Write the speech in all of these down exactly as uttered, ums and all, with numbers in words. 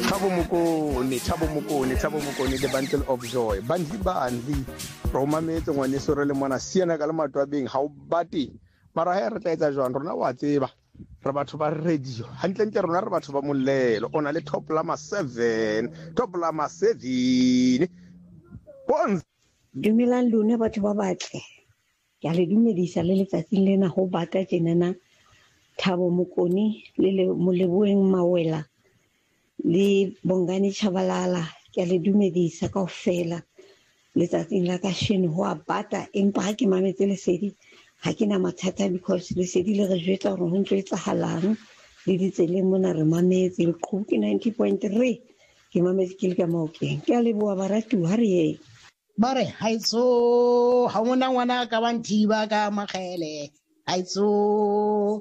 Thabo Mokone, Thabo Mokone, Thabo Mokone, the bundle of joy. Bandi bandi, Roma mete ngwane sore le mona siana ka le matwa beng ha o bate. Mara ha re tla etsa jwang rona wa tseba. Re batho ba radio. Hantle ntle rona re batho ba molelo. Ona le top lama seven, top lama seven. Bonz. Dumelang lone batho ba batle. Ke a le dumedisa le letsatsing lena ho bata tjenana. Thabo Mokone le le Moleboeng Mawela. Le Bongani Chabalala ke a le dumedisa kaofela letsatsing la kasheno ho a bata empa ha ke mametse lesedi ha ke na mathata because lesedi le re jwetsa hore ho ntse etsahalang le ditseleng mona re mametse le qhou ke ninety point three ke mametse ke le ka maokeng ke a leboha baratuwa ha re ye bare haitso ha ngwana ngwana ka banthiba ka magele haitso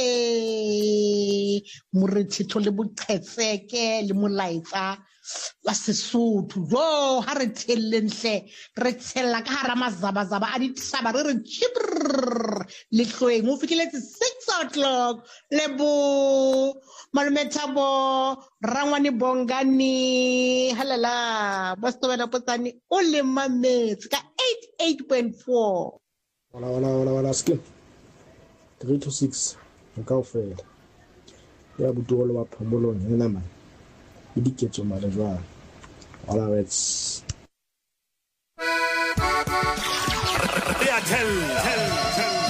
hey morithitho le boqhetseke le molaitsa wa Sesotho jo ha re thellenhle re tshella ka hara mazabazaba a ditshaba re re chibr le hloeng o fikiletse six o'clock lebo malome Thabo Rangwane Bongani halala bastobela potani o le mametse ka eighty-eight point four wala wala wala wala skin three to six kaofela ya botolo ba phomolong ena man e diketso mara jwang all right ya tell